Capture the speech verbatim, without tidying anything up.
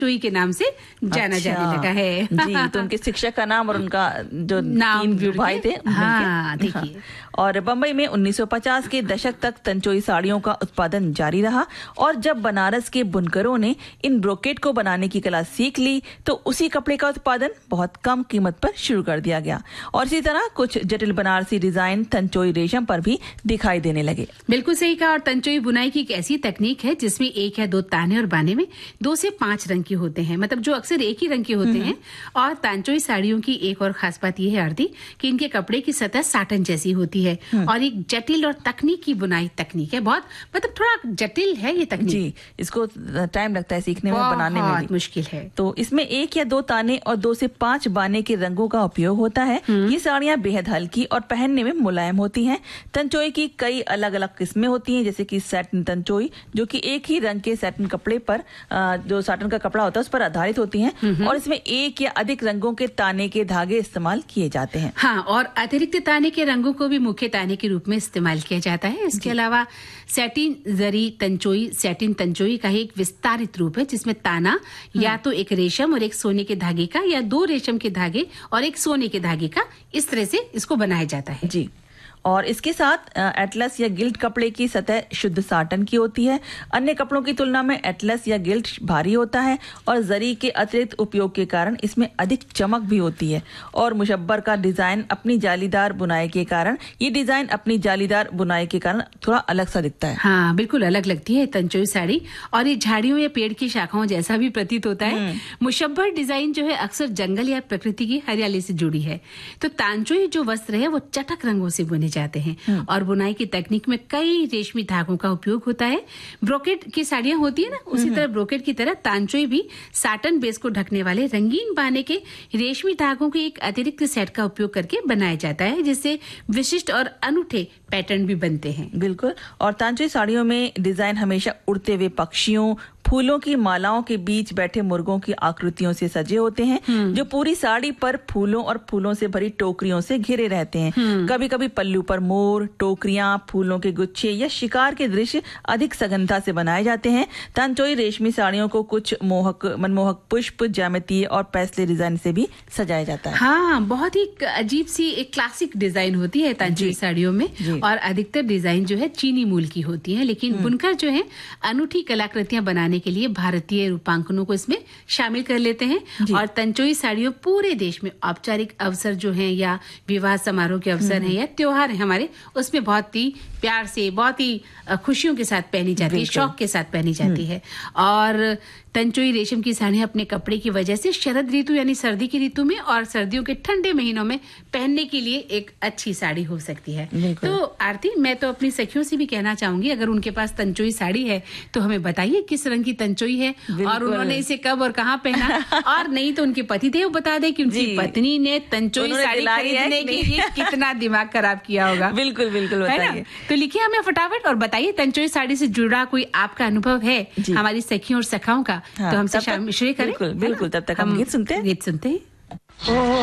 तंचोई के नाम से जाना अच्छा। जाने लगा है। जी, तो उनके शिक्षक का नाम और उनका जो नाम तीन भाई थे, हाँ, देखिए। और बम्बई में उन्नीस सौ पचास के दशक तक तंचोई साड़ियों का उत्पादन जारी रहा और जब बनारस के बुनकरों ने इन ब्रोकेट को बनाने की कला सीख ली तो उसी कपड़े का उत्पादन बहुत कम कीमत पर शुरू कर दिया गया और इसी तरह कुछ जटिल बनारसी डिजाइन तंचोई रेशम पर भी दिखाई देने लगे। बिल्कुल सही कहा। और तंचोई बुनाई की एक ऐसी तकनीक है जिसमें एक या दो ताने और बाने में दो से पांच रंग के होते हैं, मतलब जो अक्सर एक ही रंग के होते हैं। और तंचोई साड़ियों की एक और खास बात यह है आरती कि इनके कपड़े की सतह साटन जैसी होती है और एक जटिल और तकनीकी बुनाई तकनीक है। बहुत मतलब थोड़ा जटिल है ये तकनीक। जी, इसको टाइम लगता है सीखने में, बनाने में भी मुश्किल है। तो इसमें एक या दो ताने और दो से पांच बाने के रंगों का उपयोग होता है। ये साड़ियां बेहद हल्की और पहनने में मुलायम होती हैं। तंचोई की कई अलग अलग किस्में होती हैं, जैसे कि सैटिन तंचोई जो कि एक ही रंग के सैटिन कपड़े पर जो साटन का कपड़ा होता है उस पर आधारित होती हैं और इसमें एक या अधिक रंगों के ताने के धागे इस्तेमाल किए जाते हैं। हाँ, और अतिरिक्त ताने के रंगों को भी मुख्य ताने के रूप में इस्तेमाल किया जाता है। इसके अलावा सैटिन जरी तंचोई सैटिन तंचोई का एक विस्तारित रूप है जिसमें ताना या तो एक रेशम और एक सोने के धागे का या दो रेशम के धागे और एक सोने के धागे का, इस तरह से इसको बनाया जाता है। जी, और इसके साथ एटलस या गिल्ट कपड़े की सतह शुद्ध साटन की होती है। अन्य कपड़ों की तुलना में एटलस या गिल्ट भारी होता है और जरी के अतिरिक्त उपयोग के कारण इसमें अधिक चमक भी होती है और मुशब्बर का डिजाइन अपनी जालीदार बुनाई के कारण ये डिजाइन अपनी जालीदार बुनाई के कारण थोड़ा अलग सा दिखता है। हाँ, बिल्कुल अलग लगती है तंचोई साड़ी और ये झाड़ियों या पेड़ की शाखाओं जैसा भी प्रतीत होता है। मुशब्बर डिजाइन जो है अक्सर जंगल या प्रकृति की हरियाली से जुड़ी है। तो तंचोई जो वस्त्र है वो चटक रंगों से बुने जाते हैं और बुनाई की तकनीक में कई रेशमी धागों का उपयोग होता है। ब्रोकेट की साड़ियां होती है ना, उसी तरह ब्रोकेट की तरह तांचोई भी साटन बेस को ढकने वाले रंगीन बाने के रेशमी धागों के एक अतिरिक्त सेट का उपयोग करके बनाया जाता है जिससे विशिष्ट और अनूठे पैटर्न भी बनते हैं। बिल्कुल, और तांचोई साड़ियों में डिजाइन हमेशा उड़ते हुए पक्षियों, फूलों की मालाओं के बीच बैठे मुर्गों की आकृतियों से सजे होते हैं जो पूरी साड़ी पर फूलों और फूलों से भरी टोकरियों से घिरे रहते हैं। कभी कभी पल्लू पर मोर, टोकरियां, फूलों के गुच्छे या शिकार के दृश्य अधिक सघनता से बनाए जाते हैं। तंचोई रेशमी साड़ियों को कुछ मोहक मनमोहक पुष्प, ज्यामितीय और पैसले डिजाइन से भी सजाया जाता है। हाँ, बहुत ही अजीब सी एक क्लासिक डिजाइन होती है तंचोई साड़ियों में और अधिकतर डिजाइन जो है चीनी मूल की होती है, लेकिन बुनकर जो है अनूठी कलाकृतियां बनाने के लिए भारतीय रूपांकनों को इसमें शामिल कर लेते हैं। और तंचोई साड़ियों पूरे देश में औपचारिक अवसर जो हैं या विवाह समारोह के अवसर हैं या त्योहार हैं हमारे, उसमें बहुत ही प्यार से, बहुत ही खुशियों के साथ पहनी जाती है, शौक के साथ पहनी जाती है। और तंचोई रेशम की साड़ियां अपने कपड़े की वजह से शरद ऋतु यानी सर्दी की ऋतु में और सर्दियों के ठंडे महीनों में पहनने के लिए एक अच्छी साड़ी हो सकती है। तो आरती, मैं तो अपनी सखियों से भी कहना चाहूंगी अगर उनके पास तंचोई साड़ी है तो हमें बताइए किस रंग की तंचोई है और उन्होंने इसे कब और कहाँ पहना, और नहीं तो उनके पतिदेव बता दे कि उनकी पत्नी ने तंचोई साड़ी खरीदने के लिए कितना दिमाग खराब किया होगा। बिल्कुल बिल्कुल बताइए। तो लिखिए हमें फटाफट और बताइए तंचोई साड़ी से जुड़ा कोई आपका अनुभव है हमारी सखियों और सखाओं का। हाँ, तो हमसे शामिल करें। बिल्कुल बिल्कुल, तब तक हम गीत सुनते हैं गीत सुनते हैं।